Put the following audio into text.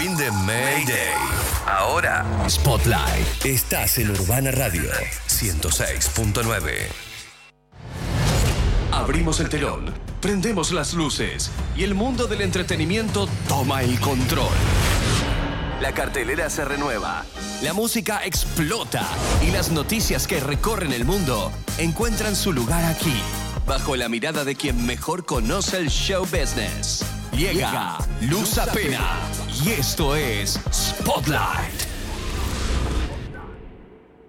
Fin de Mayday. Ahora, Spotlight. Estás en Urbana Radio 106.9. Abrimos el telón, prendemos las luces y el mundo del entretenimiento toma el control. La cartelera se renueva, la música explota y las noticias que recorren el mundo encuentran su lugar aquí, bajo la mirada de quien mejor conoce el show business. Llega Luz Apena y esto es Spotlight.